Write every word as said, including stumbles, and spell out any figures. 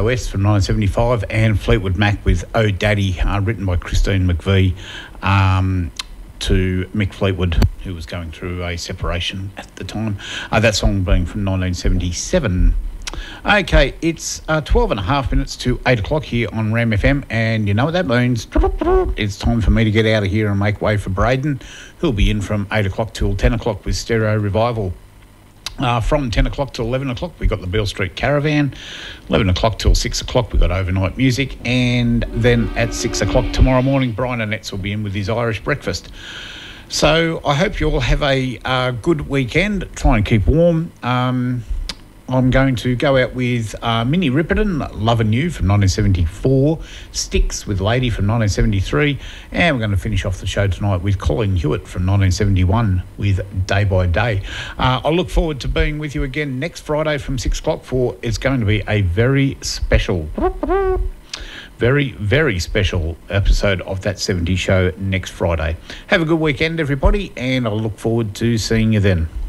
O S from nineteen seventy-five, and Fleetwood Mac with Oh Daddy, uh, written by Christine McVie um, to Mick Fleetwood, who was going through a separation at the time. Uh, that song being from nineteen seventy-seven. Okay, it's uh, twelve and a half minutes to eight o'clock here on Ram F M, and you know what that means. It's time for me to get out of here and make way for Braden, who'll be in from eight o'clock till ten o'clock with Stereo Revival. Uh, from ten o'clock till eleven o'clock, we got the Beale Street Caravan. eleven o'clock till six o'clock, we got Overnight Music. And then at six o'clock tomorrow morning, Brian Annetts will be in with his Irish breakfast. So I hope you all have a uh, good weekend. Try and keep warm. Um, I'm going to go out with uh, Minnie Riperton, Lovin' You from nineteen seventy-four, Sticks with Lady from nineteen seventy-three, and we're going to finish off the show tonight with Colin Hewitt from nineteen seventy-one with Day by Day. Uh, I look forward to being with you again next Friday from six o'clock for it's going to be a very special, very, very special episode of That seventies Show next Friday. Have a good weekend, everybody, and I look forward to seeing you then.